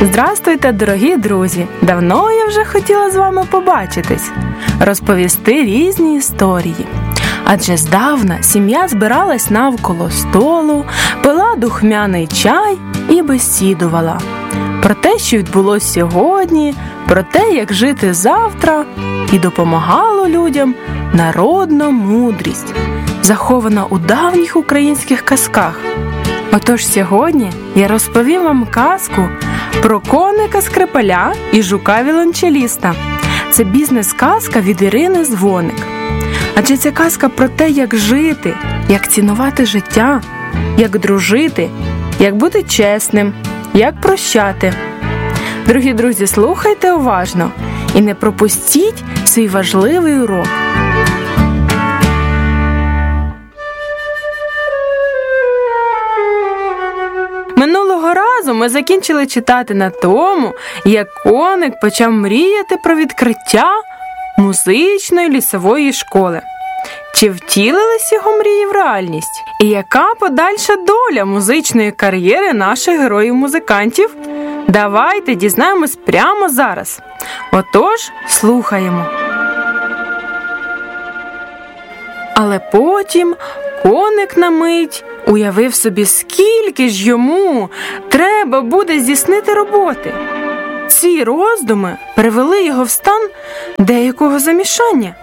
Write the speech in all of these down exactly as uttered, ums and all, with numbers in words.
Здрастуйте, дорогі друзі! Давно я вже хотіла з вами побачитись, розповісти різні історії. Адже здавна сім'я збиралась навколо столу, пила духмяний чай і бесідувала. Про те, що відбулося сьогодні, про те, як жити завтра, і допомагало людям народна мудрість, захована у давніх українських казках. Отож сьогодні я розповім вам казку про коника-скрипаля і жука-віолончеліста. Це бізнес-казка від Ірини Дзвоник. Адже ця казка про те, як жити, як цінувати життя, як дружити, як бути чесним, як прощати. Дорогі друзі, слухайте уважно і не пропустіть свій важливий урок. Минулого разу ми закінчили читати на тому, як коник почав мріяти про відкриття музичної лісової школи. Чи втілились його мрії в реальність? І яка подальша доля музичної кар'єри наших героїв-музикантів? Давайте дізнаємось прямо зараз. Отож, слухаємо. Але потім коник на мить уявив собі, скільки ж йому треба буде здійснити роботи. Ці роздуми привели його в стан деякого замішання.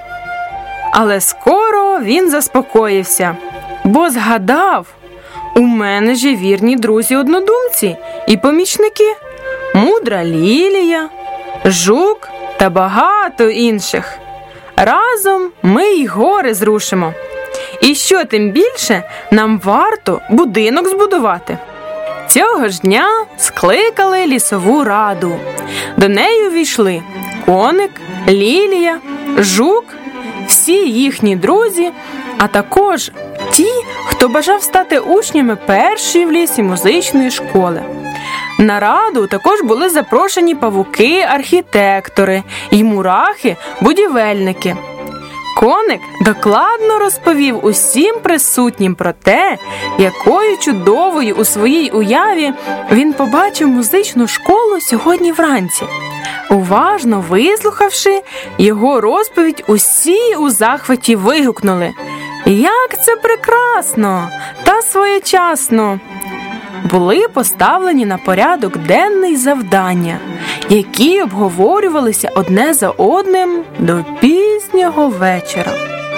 Але скоро він заспокоївся, бо згадав, у мене ж є вірні друзі-однодумці і помічники, мудра Лілія, жук та багато інших. Разом ми й гори зрушимо. І що тим більше, нам варто будинок збудувати. Цього ж дня скликали лісову раду. До неї увійшли коник, Лілія, жук, всі їхні друзі, а також ті, хто бажав стати учнями першої в лісі музичної школи. На раду також були запрошені павуки-архітектори і мурахи-будівельники. Коник докладно розповів усім присутнім про те, якою чудовою у своїй уяві він побачив музичну школу сьогодні вранці. Уважно вислухавши його розповідь, усі у захваті вигукнули: «Як це прекрасно та своєчасно!» Були поставлені на порядок денний завдання, які обговорювалися одне за одним до пізнього вечора.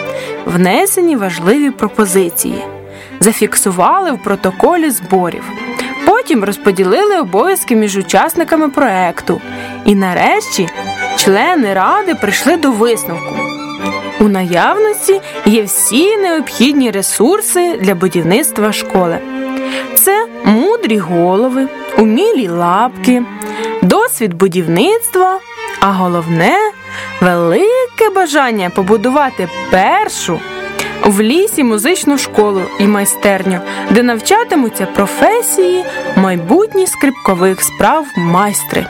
Внесені важливі пропозиції, зафіксували в протоколі зборів, потім розподілили обов'язки між учасниками проекту, і нарешті члени ради прийшли до висновку. У наявності є всі необхідні ресурси для будівництва школи. Це мудрі голови, умілі лапки, досвід будівництва, а головне – велике бажання побудувати першу в лісі музичну школу і майстерню, де навчатимуться професії майбутні скрипкових справ майстри.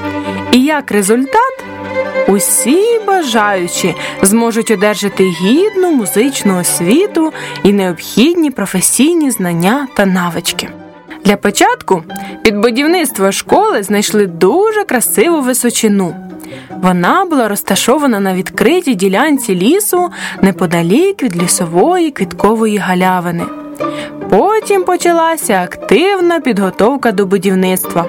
І як результат, усі бажаючі зможуть одержати гідну музичну освіту і необхідні професійні знання та навички. Для початку під будівництво школи знайшли дуже красиву височину. Вона була розташована на відкритій ділянці лісу неподалік від лісової квіткової галявини. Потім почалася активна підготовка до будівництва.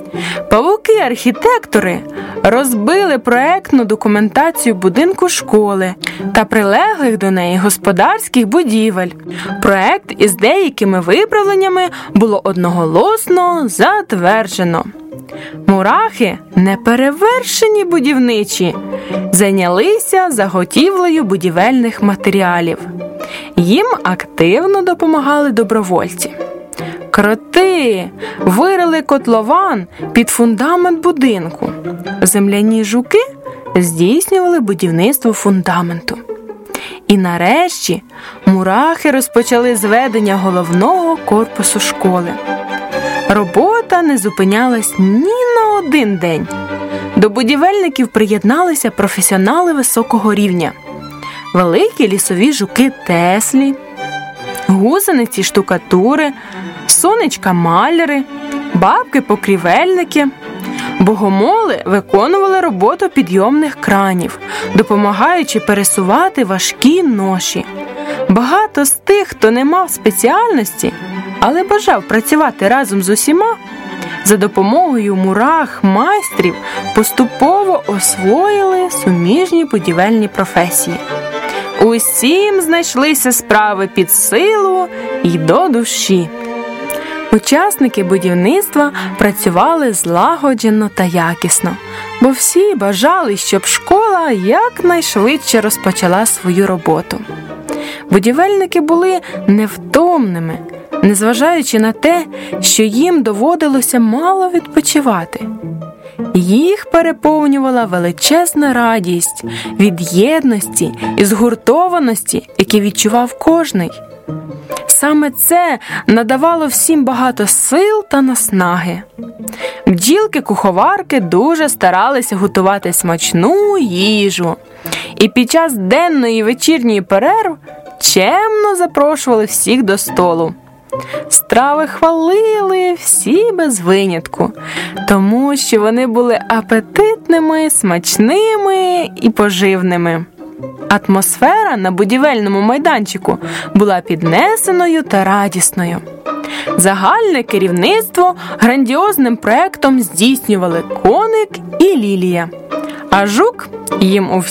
Павуки-архітектори розбили проектну документацію будинку школи та прилеглих до неї господарських будівель. Проект із деякими виправленнями було одноголосно затверджено. Мурахи, неперевершені будівничі, зайнялися заготівлею будівельних матеріалів. Їм активно допомагали добровольці. Кроти вирили котлован під фундамент будинку. Земляні жуки здійснювали будівництво фундаменту. І нарешті мурахи розпочали зведення головного корпусу школи. Робота не зупинялась ні на один день. До будівельників приєдналися професіонали високого рівня. Великі лісові жуки Теслі, гусениці штукатури, сонечка-маляри, бабки-покрівельники, Богомоли виконували роботу підйомних кранів, допомагаючи пересувати важкі ноші. Багато з тих, хто не мав спеціальності, але бажав працювати разом з усіма, за допомогою мурах, майстрів поступово освоїли суміжні будівельні професії. Усім знайшлися справи під силу й до душі. Учасники будівництва працювали злагоджено та якісно, бо всі бажали, щоб школа якнайшвидше розпочала свою роботу. Будівельники були невтомними, незважаючи на те, що їм доводилося мало відпочивати. Їх переповнювала величезна радість від єдності і згуртованості, які відчував кожний. Саме це надавало всім багато сил та наснаги. Бджілки-куховарки дуже старалися готувати смачну їжу. І під час денної і вечірньої перерв чемно запрошували всіх до столу. Страви хвалили всі без винятку, тому що вони були апетитними, смачними і поживними. Атмосфера на будівельному майданчику була піднесеною та радісною. Загальне керівництво грандіозним проектом здійснювали Коник і Лілія, а Жук їм у